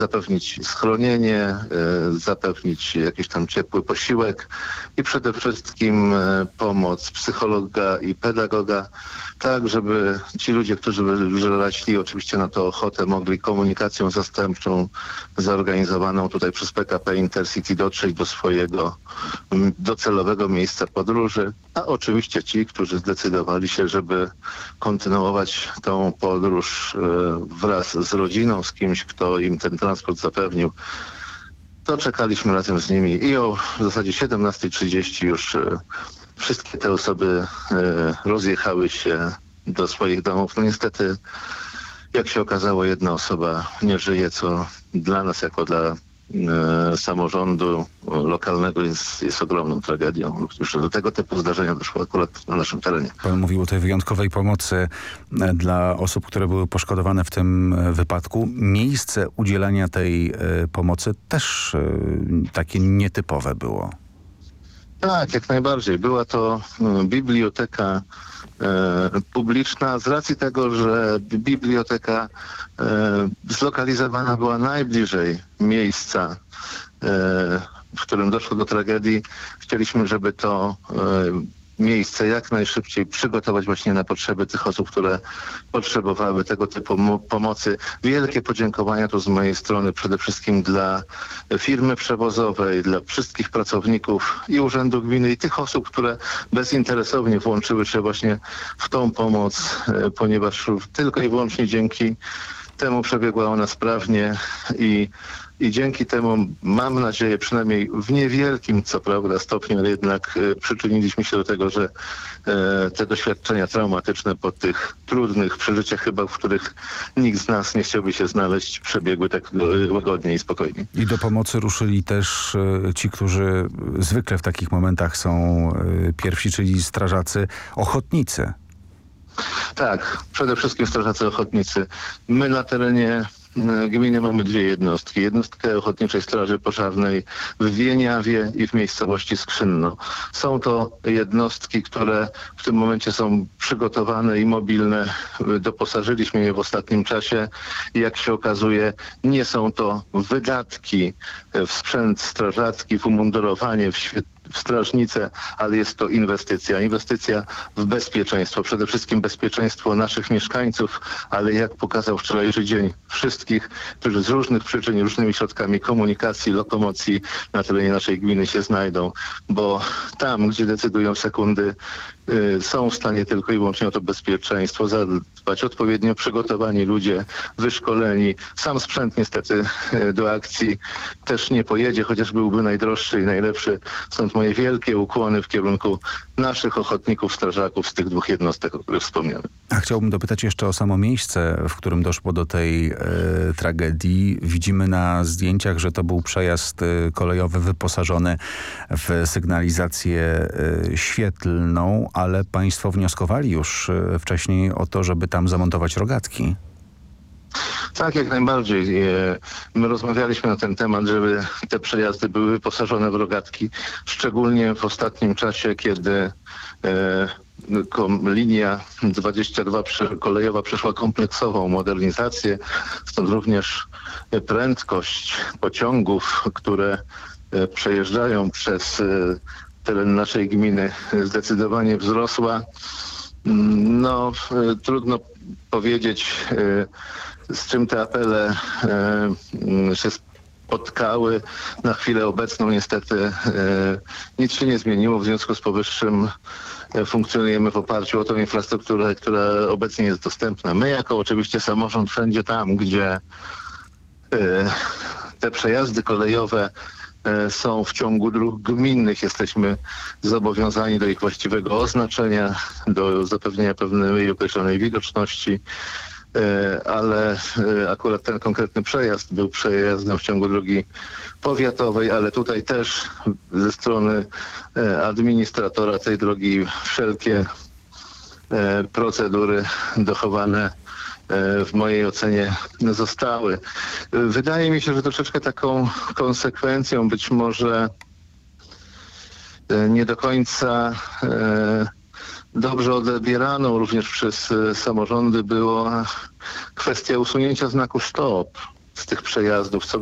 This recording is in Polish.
zapewnić schronienie, zapewnić jakiś tam ciepły posiłek i przede wszystkim pomoc psychologa i pedagoga, tak żeby ci ludzie, którzy wyraźli oczywiście na to ochotę, mogli komunikacją zastępczą zorganizowaną tutaj przez PKP Intercity dotrzeć do swojego docelowego miejsca podróży, a oczywiście ci, którzy zdecydowali się, żeby kontynuować tą podróż wraz z rodziną, z kimś, kto im ten transport zapewnił, to czekaliśmy razem z nimi i o w zasadzie 17:30 już wszystkie te osoby rozjechały się do swoich domów. No niestety, jak się okazało, jedna osoba nie żyje, co dla nas jako dla samorządu lokalnego jest ogromną tragedią. Już do tego typu zdarzenia doszło akurat na naszym terenie. Pan mówił o tej wyjątkowej pomocy dla osób, które były poszkodowane w tym wypadku. Miejsce udzielania tej pomocy też takie nietypowe było. Tak, jak najbardziej. Była to biblioteka publiczna z racji tego, że biblioteka zlokalizowana była najbliżej miejsca, w którym doszło do tragedii. Chcieliśmy, żeby to miejsce jak najszybciej przygotować właśnie na potrzeby tych osób, które potrzebowały tego typu pomocy. Wielkie podziękowania tu z mojej strony przede wszystkim dla firmy przewozowej, dla wszystkich pracowników i Urzędu Gminy i tych osób, które bezinteresownie włączyły się właśnie w tą pomoc, ponieważ tylko i wyłącznie dzięki temu przebiegła ona sprawnie i dzięki temu mam nadzieję, przynajmniej w niewielkim, co prawda, stopniu, ale jednak przyczyniliśmy się do tego, że te doświadczenia traumatyczne po tych trudnych przeżyciach chyba, w których nikt z nas nie chciałby się znaleźć, przebiegły tak łagodnie i spokojnie. I do pomocy ruszyli też ci, którzy zwykle w takich momentach są pierwsi, czyli strażacy ochotnicy. Tak, przede wszystkim strażacy ochotnicy. My na terenie gminy mamy dwie jednostki. Jednostkę Ochotniczej Straży Pożarnej w Wieniawie i w miejscowości Skrzynno. Są to jednostki, które w tym momencie są przygotowane i mobilne. Doposażyliśmy je w ostatnim czasie i jak się okazuje, nie są to wydatki w sprzęt strażacki, w umundurowanie, w strażnicę, ale jest to inwestycja. Inwestycja w bezpieczeństwo. Przede wszystkim bezpieczeństwo naszych mieszkańców, ale jak pokazał wczorajszy dzień, wszystkich, którzy z różnych przyczyn, różnymi środkami komunikacji, lokomocji na terenie naszej gminy się znajdą, bo tam, gdzie decydują sekundy, są w stanie tylko i wyłącznie o to bezpieczeństwo zadbać. Odpowiednio przygotowani ludzie, wyszkoleni. Sam sprzęt niestety do akcji też nie pojedzie, chociaż byłby najdroższy i najlepszy. Stąd moje wielkie ukłony w kierunku naszych ochotników, strażaków z tych dwóch jednostek, o których wspomniałem. A chciałbym dopytać jeszcze o samo miejsce, w którym doszło do tej tragedii. Widzimy na zdjęciach, że to był przejazd kolejowy wyposażony w sygnalizację świetlną, ale państwo wnioskowali już wcześniej o to, żeby tam zamontować rogatki. Tak, jak najbardziej. My rozmawialiśmy na ten temat, żeby te przejazdy były wyposażone w rogatki, szczególnie w ostatnim czasie, kiedy linia 22 kolejowa przeszła kompleksową modernizację, stąd również prędkość pociągów, które przejeżdżają przez teren naszej gminy, zdecydowanie wzrosła. No, trudno powiedzieć, z czym te apele się spotkały. Na chwilę obecną niestety nic się nie zmieniło. W związku z powyższym funkcjonujemy w oparciu o tą infrastrukturę, która obecnie jest dostępna. My jako oczywiście samorząd wszędzie tam, gdzie te przejazdy kolejowe są w ciągu dróg gminnych, jesteśmy zobowiązani do ich właściwego oznaczenia, do zapewnienia pewnej określonej widoczności, ale akurat ten konkretny przejazd był przejazdem w ciągu drogi powiatowej, ale tutaj też ze strony administratora tej drogi wszelkie procedury dochowane w mojej ocenie zostały. Wydaje mi się, że troszeczkę taką konsekwencją być może nie do końca dobrze odebieraną również przez samorządy była kwestia usunięcia znaku stop. z tych przejazdów, co